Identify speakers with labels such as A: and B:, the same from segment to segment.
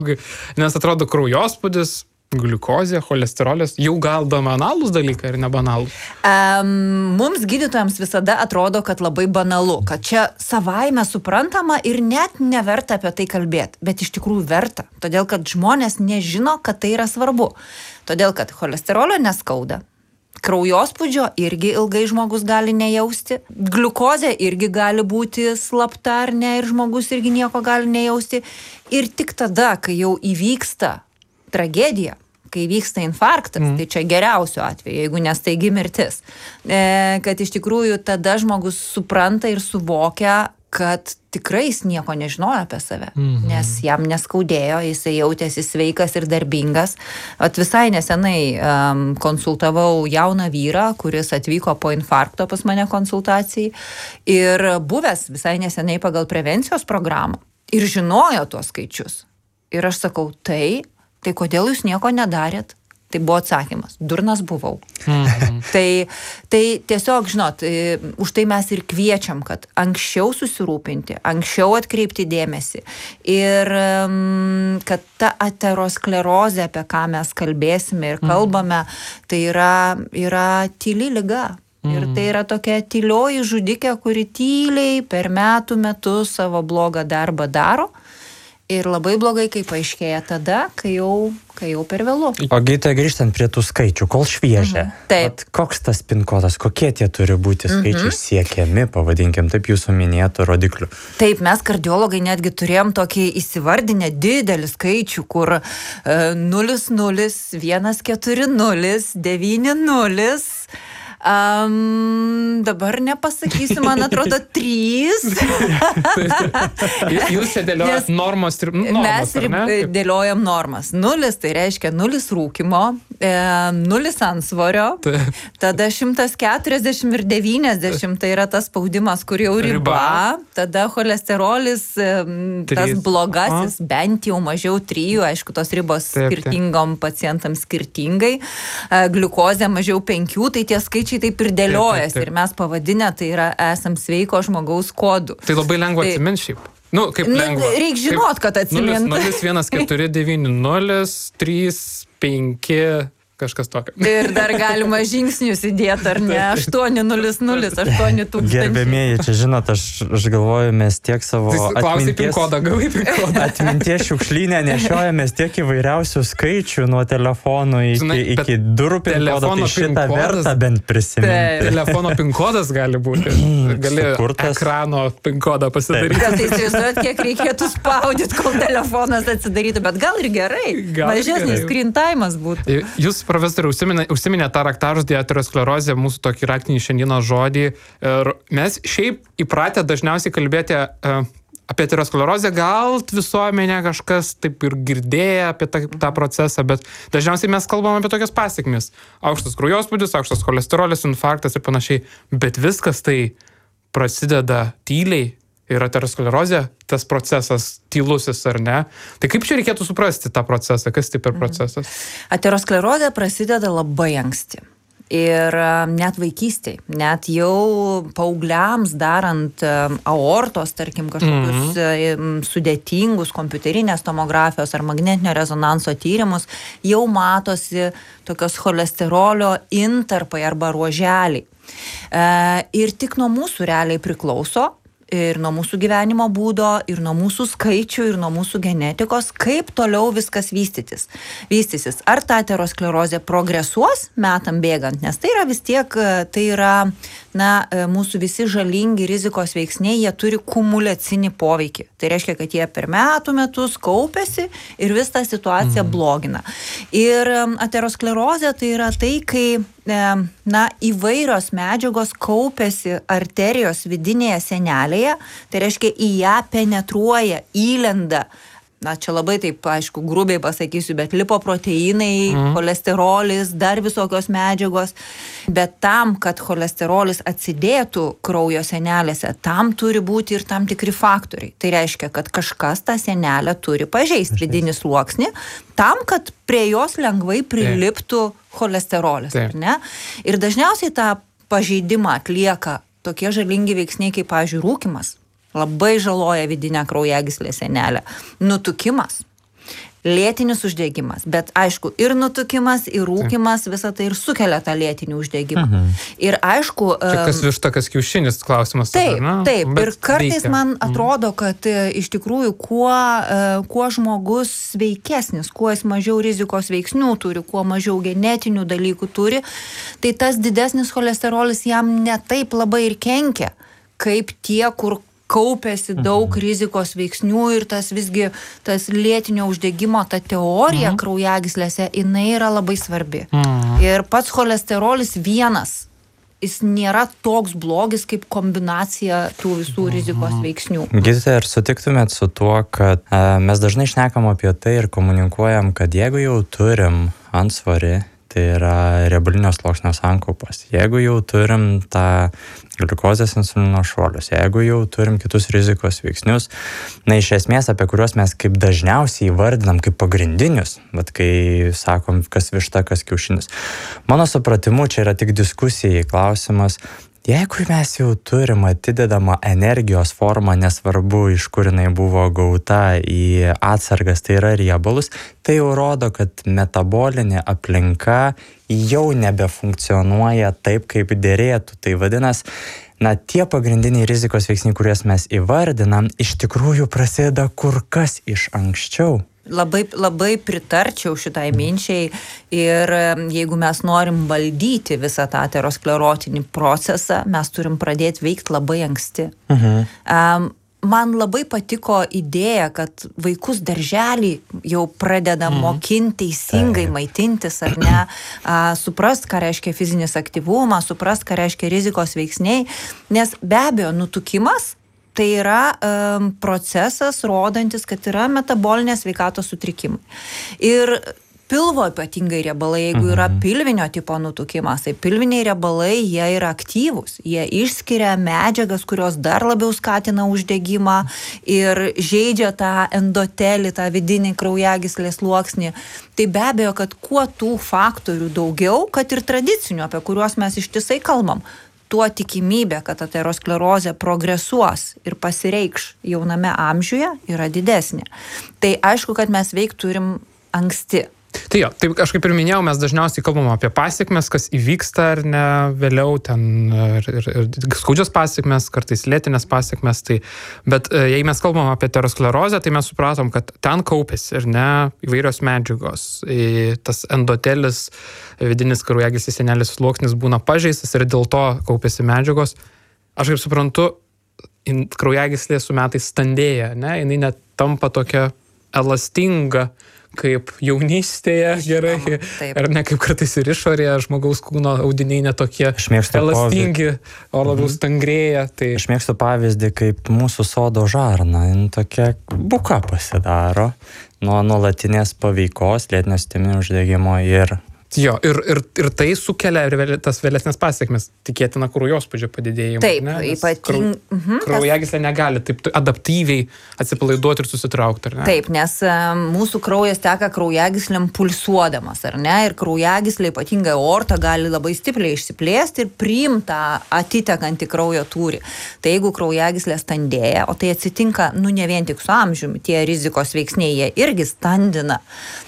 A: Nes atrodo kraujospūdis, gliukozė, cholesterolis, jau gal banalūs dalykai ar ne banalūs?
B: Mums gydytojams visada atrodo, kad labai banalu, kad čia savaime suprantama ir net neverta apie tai kalbėti, bet iš tikrųjų verta, todėl kad žmonės nežino, kad tai yra svarbu, todėl kad cholesterolio neskauda. Kraujospūdžio irgi ilgai žmogus gali nejausti, gliukozė irgi gali būti slapta ar ne ir žmogus irgi nieko gali nejausti. Ir tik tada, kai jau įvyksta tragedija, kai vyksta infarktas, tai čia geriausiu atveju, jeigu nestaigi mirtis, kad iš tikrųjų tada žmogus supranta ir suvokia, kad tikrai jis nieko nežinojo apie save, nes jam neskaudėjo, jisai jautėsi sveikas ir darbingas. Visai nesenai konsultavau jauną vyrą, kuris atvyko po infarkto pas mane konsultacijai ir buvęs visai nesenai pagal prevencijos programą ir žinojo tuos skaičius. Ir aš sakau, tai kodėl jūs nieko nedarėt? Tai buvo atsakymas, durnas buvau. Tai tiesiog, žinot, už tai mes ir kviečiam, kad anksčiau susirūpinti, anksčiau atkreipti dėmesį ir kad ta aterosklerozė, apie ką mes kalbėsime ir kalbame, tai yra tyli liga. Ir tai yra tokia tylioji žudikė, kuri tyliai per metus savo blogą darbą daro. Ir labai blogai, kai paaiškėja tada, kai jau per vėlu.
C: O gydytoja, grįžtant prie tų skaičių, kol šviežia.
B: Taip.
C: Koks tas PIN kodas, kokie tie turi būti skaičiai siekiami, pavadinkim, taip jūsų minėtų rodiklių?
B: Taip, mes kardiologai netgi turėjom tokį įsivardinę didelį skaičių, kur 0, 0, 1, 4, 0, 9, 0. Dabar nepasakysiu, man atrodo 3.
A: Jūs čia dėliojat normas ir normas,
B: mes dėliojam normas. 0 tai reiškia 0 rūkymo, 0 ansvorio, tada 140 ir 90 tai yra tas spaudimas, kur jau riba, tada cholesterolis, tas blogasis, bent jau mažiau 3, aišku, tos ribos skirtingom pacientams skirtingai, gliukozė mažiau 5, tai tie skaičiai taip ir dėliojasi ir mes pavadinę tai yra esam sveiko žmogaus kodų.
A: Tai labai lengva atsiminti šiaip. Kaip lengva.
B: Reikia žinot, kad atsiminti.
A: 0, 1, 4, 9, 0, 3, 5, kažkas tokio.
B: Ir dar galima žingsnius įdėti, ar ne? 800, 8000.
C: Gerbėmieji, čia žinot, aš galvoju, mes tiek savo atminties šiukšlynę nešiojamės tiek įvairiausių skaičių nuo telefonų iki durų PIN kodo, tai šitą verta bent prisiminti.
A: Telefono PIN kodas gali būti. Gali ekrano PIN kodą pasidaryti.
B: Tai įsivaizduojat, kiek reikėtų spaudyti, kol telefonas atsidarytų, bet gal ir gerai. Mažesnis screen time'as būtų.
A: Jūs, profesoriau, užsiminė tą raktažodį aterosklerozė, mūsų tokį raktinį šiandieną žodį. Ir mes šiaip įpratę dažniausiai kalbėti apie aterosklerozę, gal visuomenė kažkas taip ir girdėję apie tą procesą, bet dažniausiai mes kalbam apie tokias pasekmes. Aukštas kraujospūdis, aukštas cholesterolis, infarktas ir panašiai. Bet viskas tai prasideda tyliai. Ir aterosklerozė, tas procesas tylusis ar ne. Tai kaip čia reikėtų suprasti tą procesą? Kas tai per procesas?
B: Aterosklerozė prasideda labai anksti. Ir net vaikystėj, net jau paaugliams darant aortos, tarkim, kažkokius sudėtingus kompiuterinės tomografijos ar magnetinio rezonanso tyrimus, jau matosi tokios cholesterolio intarpai arba ruoželiai. Ir tik nuo mūsų realiai priklauso, ir nuo mūsų gyvenimo būdo, ir nuo mūsų skaičių, ir nuo mūsų genetikos, kaip toliau viskas vystysis. Ar ta aterosklerozė progresuos metam bėgant, nes tai yra vis tiek, tai yra mūsų visi žalingi rizikos veiksniai, jie turi kumuliacinį poveikį. Tai reiškia, kad jie per metus kaupiasi ir vis tą situaciją blogina. Ir aterosklerozė tai yra tai, kai įvairios medžiagos kaupiasi arterijos vidinėje sienelėje, tai reiškia, į ją penetruoja, įlenda. Čia labai taip, aišku, grubiai pasakysiu, bet lipoproteinai, cholesterolis, dar visokios medžiagos. Bet tam, kad cholesterolis atsidėtų kraujo sienelėse, tam turi būti ir tam tikri faktoriai. Tai reiškia, kad kažkas tą sienelę turi pažeisti vidinį sluoksnį, tam, kad prie jos lengvai priliptų cholesterolis. Ar ne? Ir dažniausiai tą pažeidimą atlieka tokie žalingi veiksniai, kaip, pavyzdžiui, rūkymas. Labai žaloja vidinę kraujagyslės sienelę. Nutukimas. lėtinis uždegimas, bet aišku, ir nutukimas, ir rūkimas, visą tai ir sukelia tą lėtinį uždegimą. Ir aišku...
A: Čia kas višta, kas kiaušinis klausimas.
B: Taip, ir kartais man atrodo, kad iš tikrųjų, kuo žmogus sveikesnis, kuo jis mažiau rizikos veiksnių turi, kuo mažiau genetinių dalykų turi, tai tas didesnis cholesterolis jam ne taip labai ir kenkia, kaip tie, kur kaupėsi daug rizikos veiksnių ir tas visgi, tas lėtinio uždegimo, ta teorija kraujagyslėse, jinai yra labai svarbi. Ir pats cholesterolis vienas, jis nėra toks blogis kaip kombinacija tų visų rizikos veiksnių.
C: Gydytoja, ar sutiktumėt su tuo, kad mes dažnai šnekam apie tai ir komunikuojam, kad jeigu jau turim antsvorį, tai yra riebalinio sluoksnio sankaupas. Jeigu jau turim tą gliukozės insulino šuolius, jeigu jau turim kitus rizikos veiksnius, iš esmės, apie kuriuos mes kaip dažniausiai įvardinam kaip pagrindinius, bet kai sakom, kas višta, kas kiaušinis. Mano supratimu, čia yra tik diskusijai klausimas. Jeigu mes jau turim atidedamą energijos formą, nesvarbu, iš kur jinai buvo gauta į atsargas, tai yra riebalus, tai jau rodo, kad metabolinė aplinka jau nebefunkcionuoja taip, kaip dėrėtų. Tai vadinasi, tie pagrindiniai rizikos veiksniai, kuriuos mes įvardinam, iš tikrųjų prasideda kur kas iš anksčiau.
B: Labai pritarčiau šitai minčiai ir jeigu mes norim valdyti visą tą aterosklerotinį procesą, mes turim pradėti veikti labai anksti. Man labai patiko idėja, kad vaikus darželį jau pradeda mokinti teisingai maitintis, ar ne, suprast, ką reiškia fizinis aktyvumas, suprast, ką reiškia rizikos veiksniai, nes be abejo nutukimas tai yra procesas rodantis, kad yra metabolinės sveikatos sutrikimai. Ir pilvo ypatingai riebalai, jeigu yra pilvinio tipo nutukimas, tai pilviniai riebalai, jie yra aktyvūs, jie išskiria medžiagas, kurios dar labiau skatina uždegimą ir žeidžia tą endotelį, tą vidinį kraujagyslės sluoksnį. Tai be abejo, kad kuo tų faktorių daugiau, kad ir tradicinių, apie kuriuos mes ištisai kalbam, tuo tikimybė, kad aterosklerozė progresuos ir pasireikš jauname amžiuje, yra didesnė. Tai aišku, kad mes turim anksti.
A: Tai aš kaip ir minėjau, mes dažniausiai kalbam apie pasiekmes, kas įvyksta ar ne vėliau, ten ir skaudžios pasiekmes, kartais lėtinės pasiekmes, bet jei mes kalbam apie aterosklerozę, tai mes supratom, kad ten kaupėsi ir ne įvairios medžiagos, tas endotelis, vidinis kraujagyslės sienelės sluoksnis būna pažeistas ir dėl to kaupėsi medžiagos. Aš kaip suprantu, kraujagyslė su metais standėja, ne, jinai net tampa tokia elastinga, kaip jaunystėje gerai, ar ne kaip kartais ir išorėje žmogaus kūno audiniai netokie elastingi, o labiau stangrėja. Tai...
C: Aš mėgstu pavyzdį, kaip mūsų sodo žarna, tokia buka pasidaro nuo nuolatinės paveikos, lėtinio sisteminio uždegimo ir...
A: Jo, ir tai sukelia ir tas vėlesnės pasiekmes, tikėtina kraujospūdžio padidėjimą.
B: Taip, ypatingai.
A: Kraujagyslė negali taip adaptyviai atsipalaiduoti ir susitraukti, ar ne?
B: Taip, nes mūsų kraujas teka kraujagyslėm pulsuodamas, ar ne? Ir kraujagyslė, ypatingai aorta, gali labai stipriai išsiplėsti ir priimta atitekantį kraujo tūrį. Tai jeigu kraujagyslė standėja, o tai atsitinka, ne vien tik su amžiumi, tie rizikos veiksniai, jie irgi standina.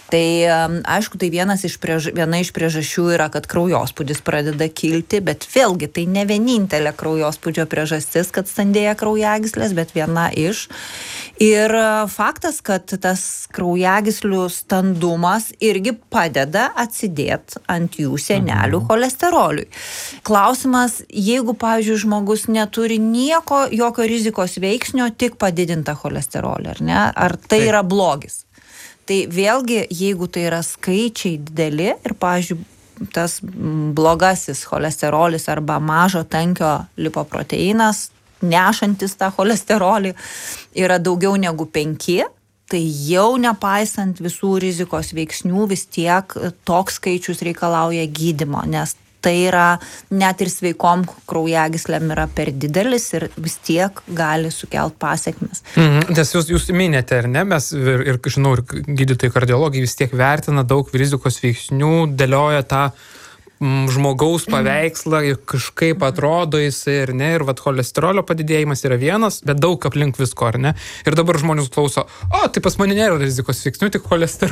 B: Tai aišku, tai viena iš priežasčių yra, kad kraujospūdis pradeda kilti, bet vėlgi tai ne vienintelė kraujospūdžio priežastis, kad standėja kraujagyslės, bet viena iš. Ir faktas, kad tas kraujagyslių standumas irgi padeda atsidėti ant jų sienelių cholesteroliui. Klausimas, jeigu, pavyzdžiui, žmogus neturi jokio rizikos veiksnio, tik padidintą cholesterolį, ar ne? Ar tai yra blogis? Tai vėlgi, jeigu tai yra skaičiai dideli ir, pavyzdžiui, tas blogasis cholesterolis arba mažo tankio lipoproteinas, nešantis tą cholesterolį, yra daugiau negu 5, tai jau nepaisant visų rizikos veiksnių, vis tiek toks skaičius reikalauja gydymo, nes tai yra net ir sveikom kraujagyslėm yra per didelis ir vis tiek gali sukelt pasiekmes.
A: Nes jūs minėte, ar ne, mes ir žinau, ir gydytojai kardiologai vis tiek vertina daug rizikos veiksnių, dėlioja tą žmogaus paveikslą, kažkaip atrodo jisai ir ne, ir vat cholesterolio padidėjimas yra vienas, bet daug aplink visko, ar ne? Ir dabar žmonės klauso, o, tai pas mane nėra rizikos veiksnių, tik cholesterolio.